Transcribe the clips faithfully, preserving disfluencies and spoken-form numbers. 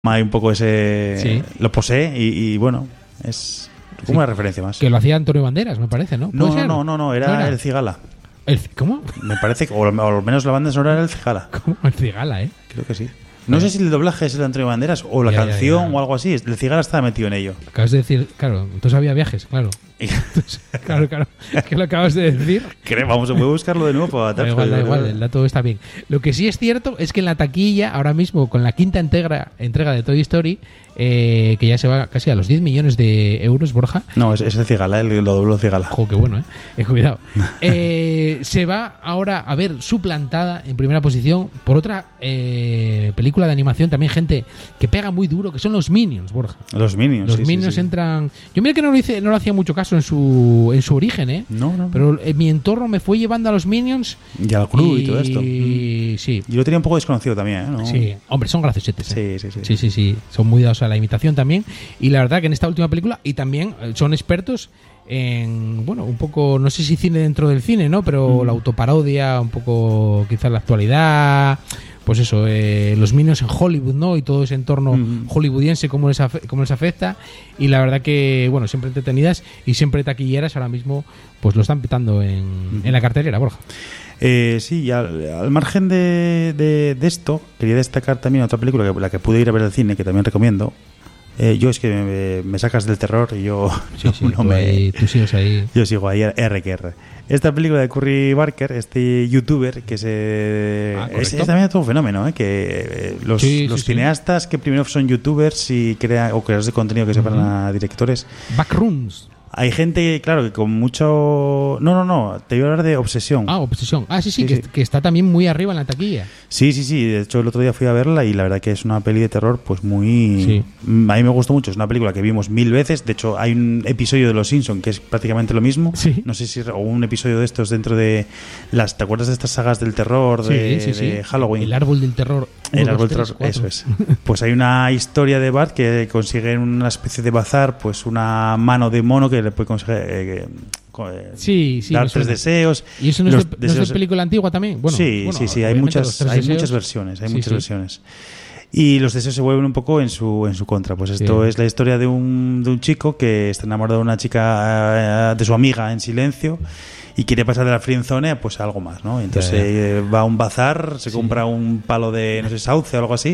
hay un poco ese... Sí. Lo posee y, y bueno, es como Sí. una referencia más. Que lo hacía Antonio Banderas, me parece, ¿no? No, ¿Puede no, ser? no, no, no, era, ¿No era? el Cigala. El- ¿Cómo? Me parece que, o al o al menos la banda sonora era el Cigala. ¿Cómo? El Cigala, ¿eh? Creo que sí. No sé si el doblaje es el de Antonio Banderas o la Ya, ya, canción ya. o algo así. El Cigala estaba metido en ello. Acabas de decir, claro, entonces había viajes, claro. Entonces, claro, claro. ¿Qué lo acabas de decir? Creo, vamos, voy a buscarlo de nuevo para Da igual, da igual, el dato está bien. Lo que sí es cierto es que en la taquilla, ahora mismo, con la quinta entrega, entrega de Toy Story, eh, que ya se va casi a los diez millones de euros, Borja. No, es, es el Cigala, el, lo dobló Cigala. Ojo, qué bueno, ¿eh? Eh, cuidado. Eh, se va ahora a ver suplantada en primera posición por otra eh, película de animación, también gente que pega muy duro, que son los Minions, Borja. Los Minions. Los sí, Minions sí, sí. entran... Yo mira que no lo, hice, no lo hacía mucho caso en su, en su origen, ¿eh? No, no. Pero en mi entorno me fue llevando a los Minions. Y al Gru y, todo esto. Y sí, Yo lo tenía un poco desconocido también, ¿eh? ¿No? sí. Hombre, son graciosetes, ¿eh? Sí, sí, sí. Sí, sí, sí. Son muy dados a la imitación también. Y la verdad que en esta última película, y también eh, son expertos en, bueno, un poco, no sé si cine dentro del cine, ¿no? Pero Mm. la autoparodia, un poco quizás la actualidad, pues eso, eh, los Minions en Hollywood, ¿no? Y todo ese entorno Mm. hollywoodiense, cómo les, afe- cómo les afecta. Y la verdad que, bueno, siempre entretenidas y siempre taquilleras, ahora mismo, pues lo están petando en, Mm. en la cartelera, Borja. Eh, sí, y al, al margen de, de, de esto, quería destacar también otra película que la que pude ir a ver al cine, que también recomiendo. Eh, yo es que me, me sacas del terror y yo Sí, no, sí, no tú, me... ahí, tú sigues ahí. Yo sigo ahí R que R. Esta película de Curry Barker, este youtuber que se... Ah, es, correcto. es también todo un fenómeno, ¿eh? Que eh, los, Sí, los sí, sí. cineastas que primero son youtubers y crean, o creadores de contenido que se pasan Ujú. a directores. Backrooms. Hay gente, claro, que con mucho... No, no, no, te iba a hablar de Obsesión. Ah, Obsesión. Ah, sí, sí, Sí, que, sí. que está también muy arriba en la taquilla. Sí, sí, sí. De hecho, el otro día fui a verla y la verdad que es una peli de terror pues muy... Sí. Mm, A mí me gustó mucho. Es una película que vimos mil veces. De hecho, hay un episodio de Los Simpson que es prácticamente lo mismo. Sí. No sé si... O un episodio de estos dentro de... las ¿Te acuerdas de estas sagas del terror de, Sí, sí, sí. de Halloween? El árbol del terror. El Uno, árbol dos, del tres, terror, eso cuatro. es. Pues hay una historia de Bart que consigue en una especie de bazar pues una mano de mono que le puede conseguir... eh, co- eh, Sí, sí. dar me tres suena. deseos. ¿Y eso no es, Los de, no es de deseos- película antigua también? Bueno, sí, bueno, sí, sí, hay obviamente los muchas, tres hay deseos- muchas versiones, hay Sí, muchas sí. versiones. Y los deseos se vuelven un poco en su en su contra. Pues esto Sí. es la historia de un, de un chico que está enamorado de una chica, eh, de su amiga en silencio, y quiere pasar de la friendzone pues a algo más, ¿no? Entonces Ya, ya. eh, va a un bazar, se Sí. compra un palo de, no sé, sauce o algo así,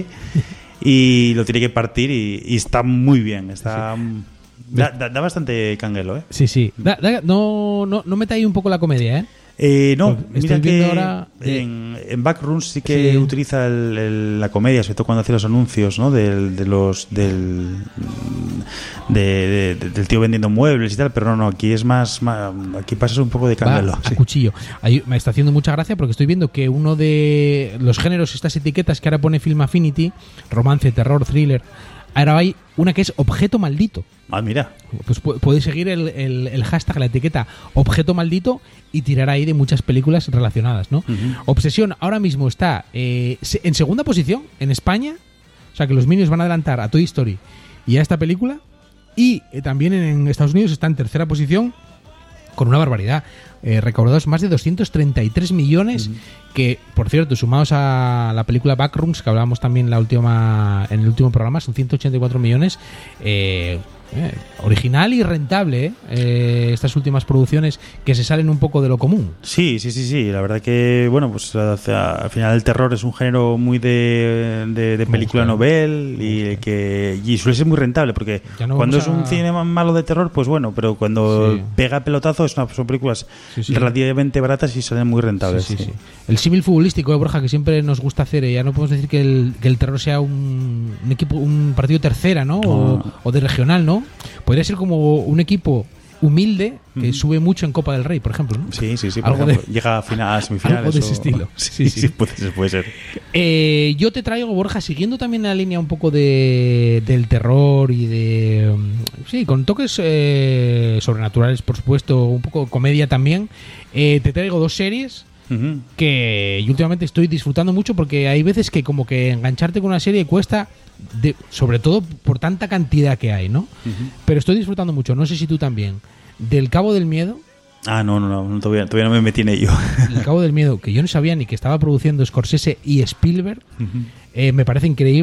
y lo tiene que partir y, y está muy bien, está... Da, da- da bastante canguelo, ¿eh? Sí, sí. Da- da- no, no, no meta ahí un poco la comedia, ¿eh? Eh, no, Porque mira estoy que viendo ahora de- en, en Backrooms sí que Sí. utiliza el- el- la comedia, sobre todo cuando hace los anuncios, ¿no? Del, de los del de- de- del tío vendiendo muebles y tal, pero no, no, aquí es más, más aquí pasas un poco de Va canguelo. a sí. cuchillo. Ahí me está haciendo mucha gracia porque estoy viendo que uno de los géneros, estas etiquetas que ahora pone Film Affinity, romance, terror, thriller, ahora hay una que es objeto maldito. Ah, mira. Pues pu- podéis seguir el, el- el hashtag, la etiqueta objeto maldito y tirar ahí de muchas películas relacionadas, ¿no? Ujú. Obsesión ahora mismo está eh, se- en segunda posición en España, o sea que los Minions van a adelantar a Toy Story y a esta película, y eh, también en Estados Unidos está en tercera posición con una barbaridad. Eh, recaudados más de doscientos treinta y tres millones, que, por cierto, sumados a la película Backrooms, que hablábamos también la última, en el último programa, son ciento ochenta y cuatro millones. Eh, eh, original y rentable, ¿eh? Eh, estas últimas producciones que se salen un poco de lo común. Sí, sí, sí, sí. La verdad que, bueno, pues hacia- al final el terror es un género muy de, de, de Me película gusta. novel y que y suele ser muy rentable porque Ya no cuando es vamos un a- cine malo de terror, pues bueno, pero cuando Sí. pega pelotazo es una- son películas Sí, sí. relativamente baratas y salen muy rentables. Sí, sí, sí. sí. El símil futbolístico de Borja que siempre nos gusta hacer, eh, ya no podemos decir que el, que el terror sea un, un equipo, un partido tercera, ¿no? O, No. o de regional, ¿no? Podría ser como un equipo humilde que Ujú. sube mucho en Copa del Rey, por ejemplo, ¿no? Sí, sí, sí. Por Algo ejemplo, de- llega a, final, a semifinales. algo de ese o- estilo. Sí, Sí, sí, sí. puede ser, puede ser. Eh, yo te traigo, Borja, siguiendo también la línea un poco de, del terror y de... um, sí, con toques eh, sobrenaturales, por supuesto, un poco de comedia también. Eh, te traigo dos series Ujú. que yo últimamente estoy disfrutando mucho porque hay veces que como que engancharte con una serie cuesta, de, sobre todo por tanta cantidad que hay, ¿no? Ujú. Pero estoy disfrutando mucho, no sé si tú también. Del Cabo del Miedo, Ah, no, no, no, no, todavía, todavía no me metí en ello. El Cabo del Miedo, que yo no sabía ni que estaba produciendo Scorsese y Spielberg, Ujú. eh, me parece increíble.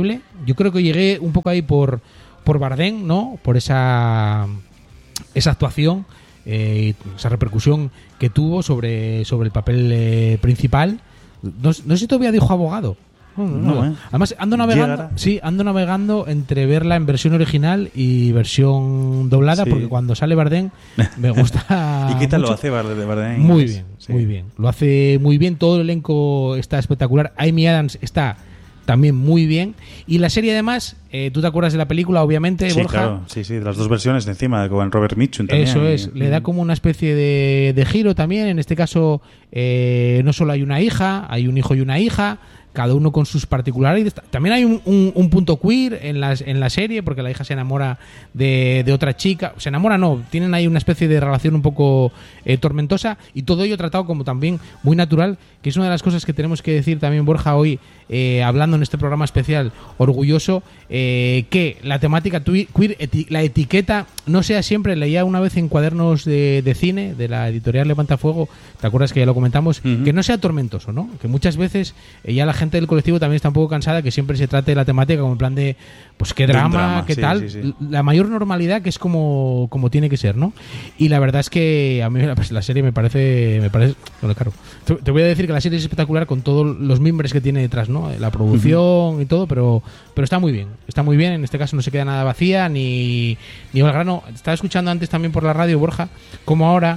Yo creo que llegué un poco ahí por, por Bardem, ¿no? Por esa, esa actuación, eh, esa repercusión que tuvo sobre, sobre el papel eh, principal. No, no sé si todavía dijo abogado. No, no, no. ¿eh? Además, ando navegando, Llegará. sí, ando navegando entre verla en versión original y versión doblada, Sí. porque cuando sale Bardem me gusta. ¿Y qué tal mucho. lo hace Bardem de Bardem? Muy bien, Sí. muy bien. Lo hace muy bien. Todo el elenco está espectacular. Amy Adams está también muy bien. Y la serie, además, eh, tú te acuerdas de la película, obviamente, Sí, Borja. claro, sí, sí, de las dos versiones de encima, con Robert Mitchum también. Eso es, Y- le da como una especie de, de giro también. En este caso, eh, no solo hay una hija, hay un hijo y una hija, cada uno con sus particularidades. También hay un, un- un punto queer en, las, en la serie, porque la hija se enamora de, de otra chica. Se enamora, no, tienen ahí una especie de relación un poco eh, tormentosa, y todo ello tratado como también muy natural, que es una de las cosas que tenemos que decir también, Borja, hoy, eh, hablando en este programa especial orgulloso, eh, que la temática tui- queer, eti- la etiqueta, no sea siempre, leía una vez en cuadernos de, de cine, de la editorial Levanta Fuego, ¿te acuerdas que ya lo comentamos? Ujú. Que no sea tormentoso, ¿no? Que muchas veces eh, ya la gente del colectivo también está un poco cansada, que siempre se trate la temática como en plan de, pues qué De un drama, drama, qué sí, tal, sí, sí. la mayor normalidad, que es como, como tiene que ser, ¿no? Y la verdad es que a mí la, pues, la serie me parece, me parece, bueno, claro, te, te voy a decir que la serie es espectacular con todos los mimbres que tiene detrás, ¿no? La producción y todo, pero, pero está muy bien, está muy bien. En este caso no se queda nada vacía ni, ni al grano. Estaba escuchando antes también por la radio, Borja, como ahora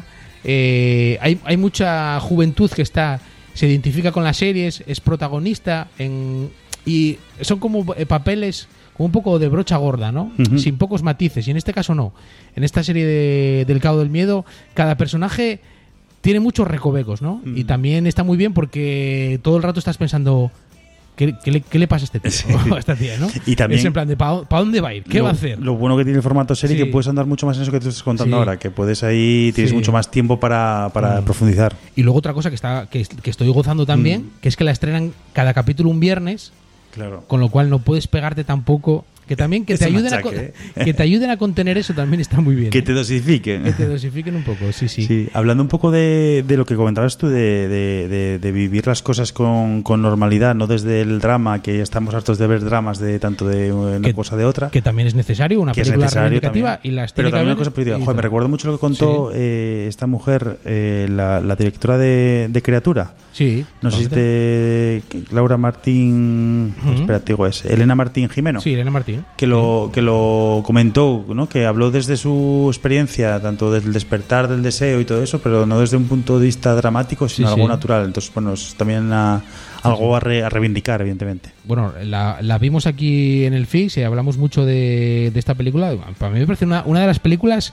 eh, hay, hay mucha juventud que está, se identifica con las series, es protagonista en, y son como eh, papeles como un poco de brocha gorda, ¿no? Ujú. Sin pocos matices. Y en este caso no. En esta serie de, del Cabo del Miedo, cada personaje tiene muchos recovecos, ¿no? Mm. Y también está muy bien porque todo el rato estás pensando, ¿qué, qué le, qué le pasa a este tío? Sí. O a esta tía, ¿no? Y también- es en plan de, ¿para dónde va a ir? ¿Qué lo, va a hacer? Lo bueno que tiene el formato serie Sí. que puedes andar mucho más en eso que tú estás contando Sí. ahora, que puedes ahí, tienes Sí. mucho más tiempo para, para Mm. profundizar. Y luego otra cosa que, está, que, que estoy gozando también, Mm. que es que la estrenan cada capítulo un viernes, Claro. con lo cual no puedes pegarte tampoco. Que también que te, Ese ayuden a, machaque, con- que te ayuden a contener eso también está muy bien. Que ¿eh? te dosifiquen. Que te dosifiquen un poco, sí, sí. Sí, hablando un poco de, de lo que comentabas tú, de, de- de- de vivir las cosas con, con normalidad, no desde el drama, que ya estamos hartos de ver dramas de tanto de una Que- cosa de otra. Que también es necesario, una que es película necesario reivindicativa también. y las Pero tiene que también una haber cosa positiva. y Joder, me todo. recuerdo mucho lo que contó eh, esta mujer, eh, la, la directora de, de Criatura. Sí. No sé si ahorita. te... Laura Martín... Ujú. Espera, te digo, es Elena Martín Jimeno. Sí, Elena Martín. Que lo, que lo comentó, ¿no? Que habló desde su experiencia, tanto desde el despertar del deseo y todo eso, pero no desde un punto de vista dramático, sino Sí, algo sí. natural. Entonces, bueno, es también a- algo a, re- a reivindicar, evidentemente. Bueno, la, la vimos aquí en el F I X y hablamos mucho de, de esta película. Para mí me parece una, una de las películas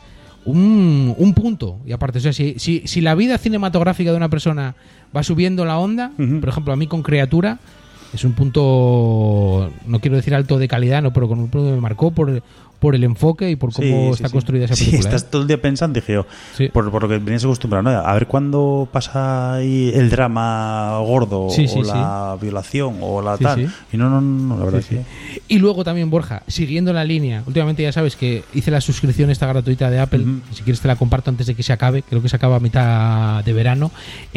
un, un punto. Y aparte, o sea, si, si, si la vida cinematográfica de una persona va subiendo la onda, Ujú. por ejemplo, a mí con Criatura es un punto, no quiero decir alto de calidad, no, pero con un punto que me marcó por, por el enfoque y por cómo Sí, sí, está sí. construida esa Sí, película. estás ¿eh? todo el día pensando, dije yo, Sí. por, por lo que venías acostumbrado, ¿no? A ver cuándo pasa ahí el drama gordo, Sí, sí, o la violación, o la Sí, tal. sí. Y no, no, no, la verdad Sí, es sí. Y luego también, Borja, siguiendo la línea, últimamente ya sabes que hice la suscripción esta gratuita de Apple, Ujú. si quieres te la comparto antes de que se acabe, creo que se acaba a mitad de verano.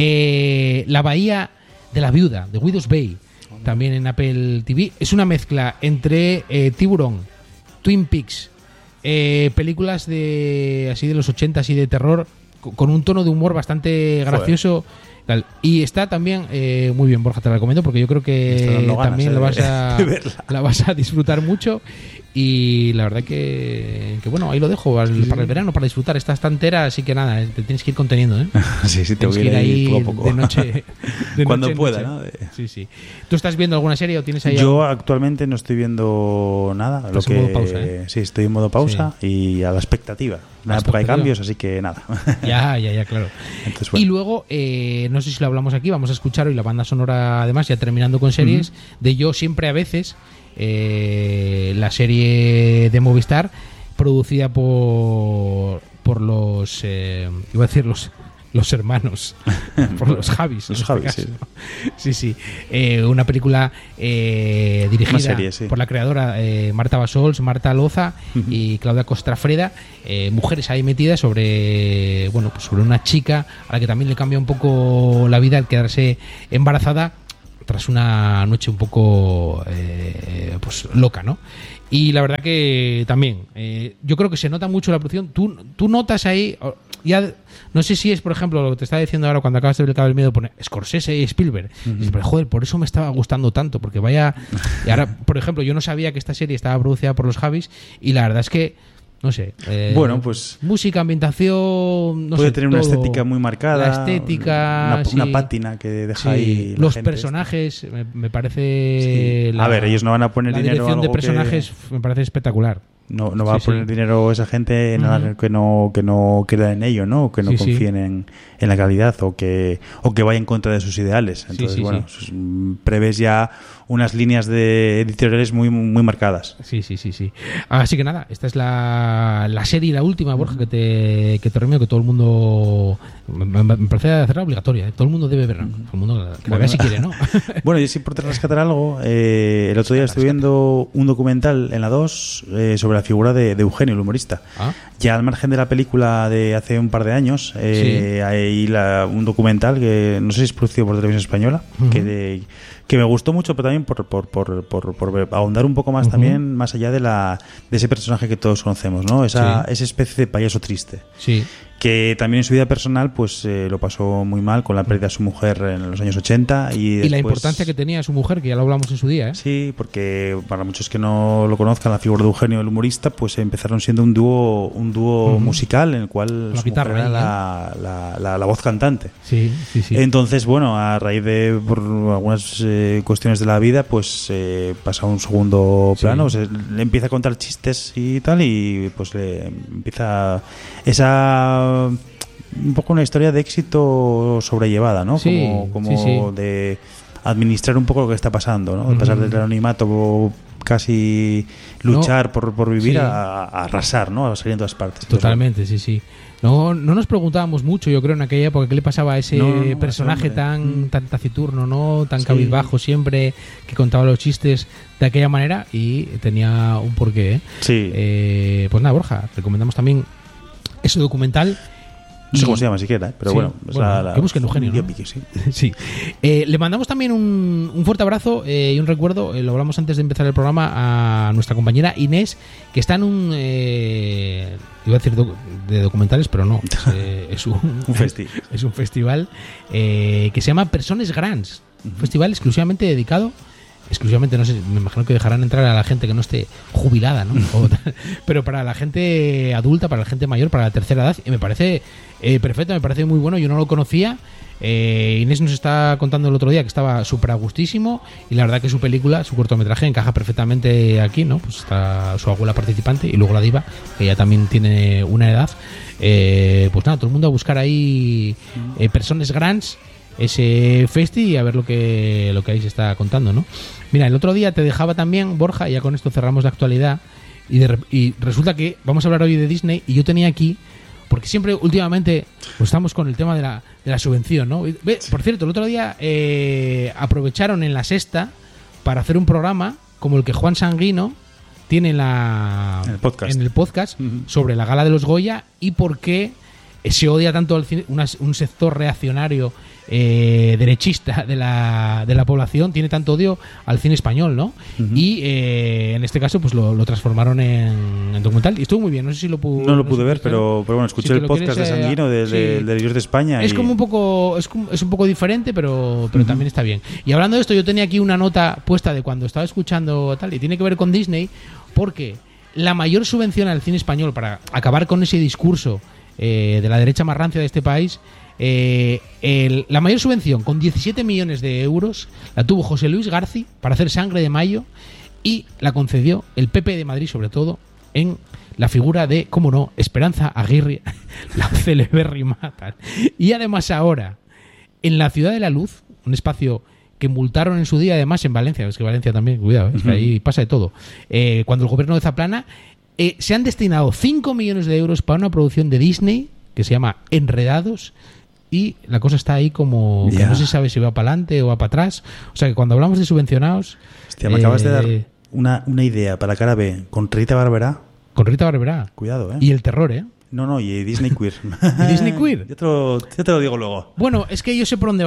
Eh, la Bahía de la Viuda, de Widow's Bay, también en Apple T V, es una mezcla entre eh, Tiburón, Twin Peaks, eh, películas de así de los ochenta, así de terror, co- con un tono de humor bastante gracioso. Tal. Y está también eh, muy bien, Borja, te la recomiendo porque yo creo Me está que dando ganas, también eh, la, vas a, de verla. la vas a disfrutar mucho. Y la verdad que, que bueno, ahí lo dejo al- para el verano, para disfrutar. Esta está entera, así que nada, eh, te tienes que ir conteniendo, ¿eh? sí, sí, te Tienes voy que ir a ir ahí poco a poco. de noche. de Cuando noche en pueda, noche. ¿no? De- Sí, sí. ¿Tú estás viendo alguna serie o tienes ahí Yo algo? actualmente no estoy viendo nada. Lo Estás en que, modo pausa, ¿eh? Sí, estoy en modo pausa y a la expectativa. Una la época de expectativa. cambios, así que nada. Ya, ya, ya, claro. Entonces, bueno. Y luego, eh, no sé si lo hablamos aquí, vamos a escuchar hoy la banda sonora, además, ya terminando con series, de Yo Siempre a Veces, eh, la serie de Movistar, producida por, por los, eh, iba a decir los, los hermanos, por los Javis. en Los este Javis, caso. sí. Sí, sí. Eh, una película eh, dirigida Una serie, sí. por la creadora eh, Marta Basols, Marta Loza y Claudia Costrafreda, eh, mujeres ahí metidas sobre, bueno, pues sobre una chica a la que también le cambia un poco la vida al quedarse embarazada tras una noche un poco eh, pues loca, ¿no? Y la verdad que también, eh, yo creo que se nota mucho la producción. Tú, tú notas ahí, ya no sé si es, por ejemplo, lo que te estaba diciendo ahora cuando acabas de ver el Cabo del Miedo, pone Scorsese y Spielberg. Uh-huh. Y dices, pero joder, por eso me estaba gustando tanto, porque vaya... Y ahora, por ejemplo, yo no sabía que esta serie estaba producida por los Javis y la verdad es que no sé. Eh, bueno, pues. Música, ambientación. No puede sé, tener todo. Una estética muy marcada. La estética. Una, Sí. una pátina que deja Sí. ahí. Los gente personajes, me, me parece. Sí. La, a ver, ellos no van a poner la dinero. dirección en de algo personajes que... me parece espectacular. No, no va sí, a poner sí. dinero esa gente en nada Uh-huh. que no que no crea en ello, ¿no? O que no Sí, confíen sí. en, en la calidad o que o que vaya en contra de sus ideales. Entonces, Sí, sí, bueno, sí. pues, prevés ya unas líneas de editoriales muy muy marcadas. Sí, sí, sí, sí. Así que nada, esta es la, la serie, la última, Borja, que te, que te recomiendo que todo el mundo... Me, me me parece hacerla obligatoria, ¿eh? Todo el mundo debe verla. Todo el mundo que la Bueno. vea si quiere, ¿no? Bueno, yo sí por rescatar algo, eh, el otro día estuve viendo un documental en la dos eh, sobre la figura de, de Eugenio, el humorista. ¿Ah? Ya al margen de la película de hace un par de años, eh, Sí. hay la- un documental que no sé si es producido por Televisión Española, Ujú. que, de- que me gustó mucho, pero también por, por, por, por, por ahondar un poco más Ujú. también, más allá de la de ese personaje que todos conocemos, ¿no? Esa, Sí. esa especie de payaso triste. Sí. Que también en su vida personal pues eh, lo pasó muy mal con la pérdida de su mujer en los años ochenta. Y, Y después, la importancia que tenía su mujer, que ya lo hablamos en su día, ¿eh? Sí, porque para muchos que no lo conozcan, la figura de Eugenio, el humorista, pues empezaron siendo un dúo un dúo Ujú. musical en el cual la su guitarra mujer era ahí, la, la, la, la voz cantante. Sí, sí, sí. Entonces, bueno, a raíz de por algunas eh, cuestiones de la vida, pues eh, pasa a un segundo Sí. plano, o sea, le empieza a contar chistes y tal, y pues le empieza esa... un poco una historia de éxito sobrellevada, ¿no? Sí, como como sí, sí. de administrar un poco lo que está pasando, ¿no? De pasar Ujú. del anonimato, casi luchar No, por, por vivir sí. a, a arrasar, ¿no? A salir en todas partes. Totalmente, sí, sí. No, no nos preguntábamos mucho, yo creo, en aquella época qué le pasaba a ese No, no, no, personaje ese hombre. tan, Mm. tan taciturno, ¿no? Tan Sí. cabizbajo siempre, que contaba los chistes de aquella manera y tenía un porqué, ¿eh? Sí. Eh, pues nada, Borja, recomendamos también ese documental. No sé Y- cómo se llama siquiera, ¿eh? Pero Sí, bueno, es bueno, la- la- que busquen Eugenio, un ¿no? biopic, sí. Sí. Eh, le mandamos también un, un fuerte abrazo eh, y un recuerdo, eh, lo hablamos antes de empezar el programa, a nuestra compañera Inés, que está en un... Eh, iba a decir doc- de documentales, pero no. Es, eh, es un, Un festi. es un festival eh, que se llama Persones Grans. Un festival exclusivamente dedicado... Exclusivamente, no sé, me imagino que dejarán entrar a la gente que no esté jubilada, ¿no? O tal, pero para la gente adulta, para la gente mayor, para la tercera edad, y me parece eh, perfecto, me parece muy bueno. Yo no lo conocía. Eh, Inés nos está contando el otro día que estaba súper a gustísimo y la verdad que su película, su cortometraje encaja perfectamente aquí, ¿no? Pues está su abuela participante y luego la diva, que ya también tiene una edad. Eh, pues nada, todo el mundo a buscar ahí eh, Persones Grans, ese festi, y a ver lo que lo que ahí se está contando, ¿no? Mira, el otro día te dejaba también, Borja, y ya con esto cerramos la actualidad, y, de, y resulta que vamos a hablar hoy de Disney, y yo tenía aquí, porque siempre últimamente pues estamos con el tema de la, de la subvención, ¿no? Ve, por cierto, el otro día eh, aprovecharon en La Sexta para hacer un programa como el que Juan Sanguino tiene en, la, En el podcast. en el podcast Ujú. sobre la gala de los Goya y por qué se odia tanto al cine, una- un sector reaccionario eh, derechista de la, de la población tiene tanto odio al cine español, ¿no? Ujú. Y eh, en este caso pues lo, lo transformaron en, en documental y estuvo muy bien, no sé si lo pude No lo sé pude ver, si- pero, pero bueno, escuché si te el lo podcast quieres, de eh, Sanguino de, de, sí. de Dios de España. Es y- como un poco es, como- es un poco diferente, pero pero Ujú. también está bien. Y hablando de esto, yo tenía aquí una nota puesta de cuando estaba escuchando tal y tiene que ver con Disney, porque la mayor subvención al cine español para acabar con ese discurso eh, de la derecha más rancia de este país, eh, el- la mayor subvención con diecisiete millones de euros la tuvo José Luis Garci para hacer Sangre de Mayo y la concedió el P P de Madrid, sobre todo en la figura de, cómo no, Esperanza Aguirre, la celebérrima tal. Y además ahora, en la Ciudad de la Luz, un espacio que multaron en su día, además en Valencia, es que Valencia también, cuidado, es que ahí pasa de todo, eh, cuando el gobierno de Zaplana, eh, se han destinado cinco millones de euros para una producción de Disney que se llama Enredados, y la cosa está ahí como que Ya. no se sabe si va para adelante o va para atrás. O sea que cuando hablamos de subvencionados... Hostia, me acabas de eh, dar una, una idea para cara B con Rita Barberá. Con Rita Barberá. Cuidado, ¿eh? Y el terror, ¿eh? No, no, y Disney Queer. ¿Y Disney Queer? Yo te, lo, yo te lo digo luego. Bueno, es que yo sé por dónde vas.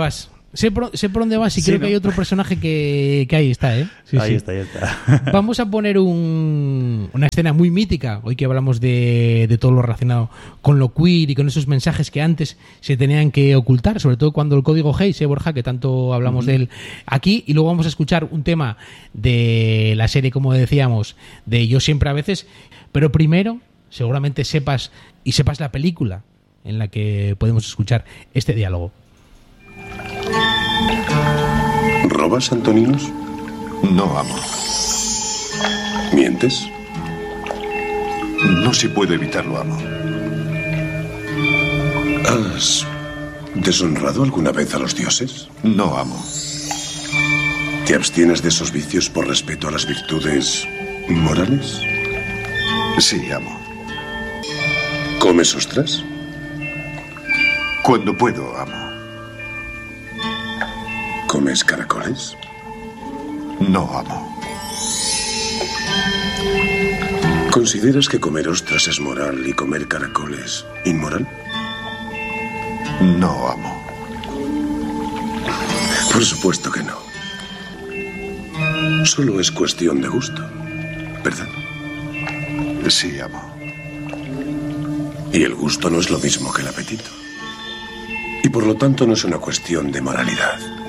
Sé por, sé por dónde vas y Sí, creo ¿no? que hay otro personaje que, que ahí está, ¿eh? Sí, ahí sí. está, ahí está. Vamos a poner un, una escena muy mítica, hoy que hablamos de, de todo lo relacionado con lo queer y con esos mensajes que antes se tenían que ocultar, sobre todo cuando el código Hays, ¿eh, Borja? Que tanto hablamos uh-huh. de él aquí. Y luego vamos a escuchar un tema de la serie, como decíamos, de Yo siempre a veces. Pero primero, seguramente sepas y sepas la película en la que podemos escuchar este diálogo. ¿Robas, Antoninos? No, amo. ¿Mientes? No se puede evitarlo, amo. ¿Has deshonrado alguna vez a los dioses? No, amo. ¿Te abstienes de esos vicios por respeto a las virtudes morales? Sí, amo. ¿Comes ostras? Cuando puedo, amo. ¿Comes caracoles? No, amo. ¿Consideras que comer ostras es moral y comer caracoles inmoral? No, amo. Por supuesto que no. Solo es cuestión de gusto, ¿verdad? Sí, amo. Y el gusto no es lo mismo que el apetito. Y por lo tanto no es una cuestión de moralidad.